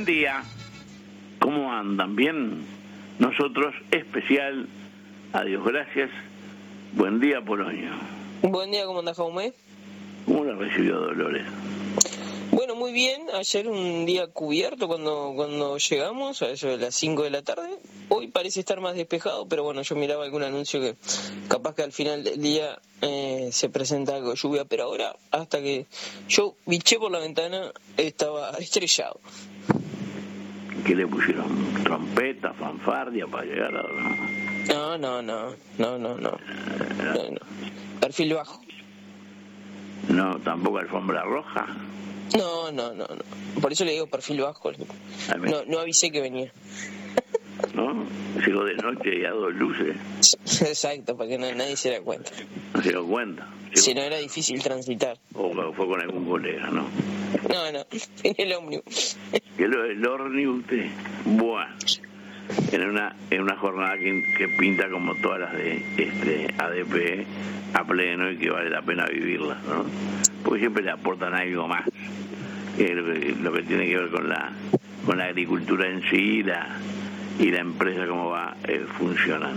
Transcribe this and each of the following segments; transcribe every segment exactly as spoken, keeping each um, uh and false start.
Buen día. ¿Cómo andan? ¿Bien? Nosotros, especial, adiós, gracias. Buen día, Poloño. Buen día, ¿cómo andás, Jaume? ¿Cómo la recibió Dolores? Bueno, muy bien. Ayer un día cubierto cuando cuando llegamos, a eso de las cinco de la tarde. Hoy parece estar más despejado, pero bueno, yo miraba algún anuncio que capaz que al final del día eh, se presenta algo de lluvia, pero ahora, hasta que yo biché por la ventana, estaba estrellado. ¿Qué le pusieron? ¿Trompeta, fanfardia para llegar a...? No, no, no, no, no, no, no, no. Perfil bajo. No, tampoco alfombra roja. No, no, no, no. Por eso le digo perfil bajo. No, no avisé que venía. ¿No? Llegó de noche y a dos luces. Exacto, para que no, nadie se diera cuenta. No se dio cuenta. Llegó... Si no, era difícil transitar. O fue con algún colega, ¿no? No, no, en el ómnibus. ¿Qué lo del ómnibus usted? Buah. En una, en una jornada que, que pinta como todas las de este A D P a pleno y que vale la pena vivirlas, ¿no? Porque siempre le aportan algo más. Eh, lo, que, lo que tiene que ver con la con la agricultura en sí y la, y la empresa cómo va eh, funcionando.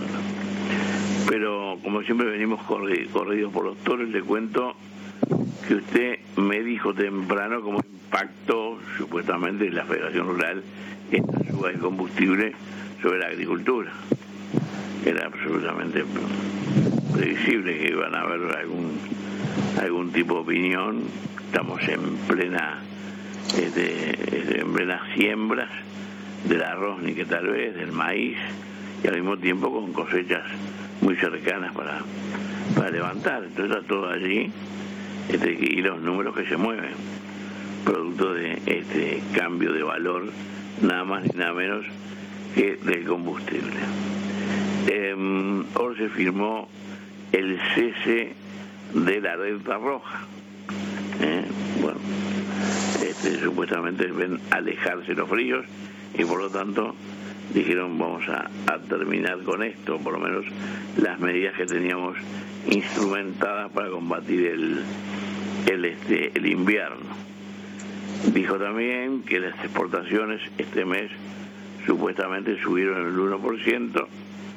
Pero como siempre venimos corri, corridos por los toros, le cuento que usted me dijo temprano cómo impactó supuestamente la Federación Rural esta suba de combustible sobre la agricultura. Era absolutamente previsible que iban a haber algún algún tipo de opinión. Estamos en plena este, en plenas siembras del arroz, ni que tal vez, del maíz, y al mismo tiempo con cosechas muy cercanas para, para levantar. Entonces está todo allí este, y los números que se mueven, producto de este cambio de valor, nada más ni nada menos que del combustible. Eh, hoy se firmó el cese de la alerta roja. Eh, bueno, este, supuestamente ven alejarse los fríos y por lo tanto dijeron vamos a, a terminar con esto, por lo menos las medidas que teníamos instrumentadas para combatir el, el, este, el invierno. Dijo también que las exportaciones este mes supuestamente subieron el uno por ciento.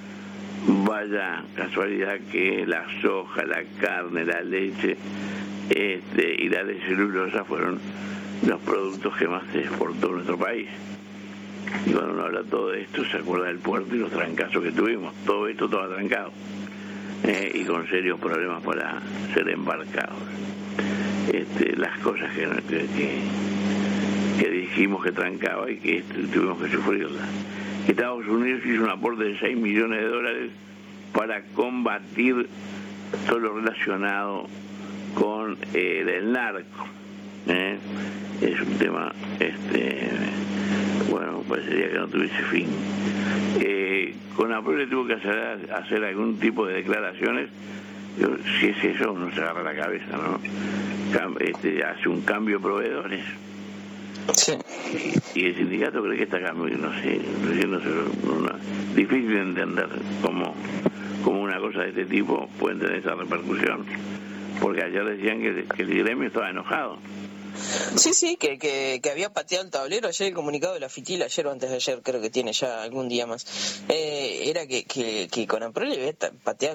Vaya casualidad que la soja, la carne, la leche este, y la leche celulosa fueron los productos que más se exportó en nuestro país. Y cuando uno habla todo de esto se acuerda del puerto y los trancazos que tuvimos. Todo esto estaba trancado eh, y con serios problemas para ser embarcados. Este, las cosas que, que, que, que dijimos que trancaba y que este, tuvimos que sufrirlas. Estados Unidos hizo un aporte de seis millones de dólares para combatir todo lo relacionado con eh, el narco. ¿eh? Es un tema, este, bueno, parecería que no tuviese fin. Eh, con Apple tuvo que hacer, hacer algún tipo de declaraciones. Yo, si es eso, uno se agarra la cabeza, ¿no? Este, hace un cambio de proveedores. Sí. Y el sindicato cree que está cambiando, no sé, no sé una, difícil de entender cómo, cómo una cosa de este tipo puede tener esa repercusión. Porque ayer decían que, que el gremio estaba enojado. Sí, sí, que, que, que había pateado el tablero. Ayer el comunicado de la FITIL, ayer o antes de ayer, creo que tiene ya algún día más, eh, era que, que, que Conaprole había pateado